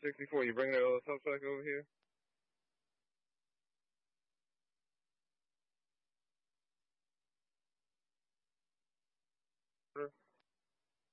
64, you bring that other tough track over here? Sure.